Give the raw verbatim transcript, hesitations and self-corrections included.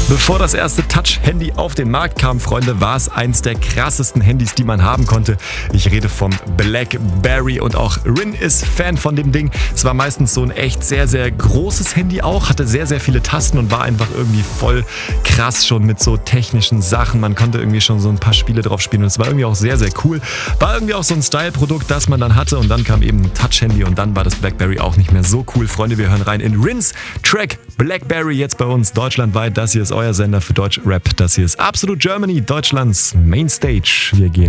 Bevor das erste Touch-Handy auf den Markt kam, Freunde, war es eins der krassesten Handys, die man haben konnte. Ich rede vom BlackBerry und auch Rin ist Fan von dem Ding. Es war meistens so ein echt sehr, sehr großes Handy auch, hatte sehr, sehr viele Tasten und war einfach irgendwie voll krass schon mit so technischen Sachen. Man konnte irgendwie schon so ein paar Spiele drauf spielen und es war irgendwie auch sehr, sehr cool. War irgendwie auch so ein Style-Produkt, das man dann hatte und dann kam eben ein Touch-Handy und dann war das BlackBerry auch nicht mehr so cool. Freunde, wir hören rein in Rins Track BlackBerry jetzt bei uns deutschlandweit. Das hier ist euer Sender für Deutsch Rap. Das hier ist Absolute Germany, Deutschlands Mainstage. Wir gehen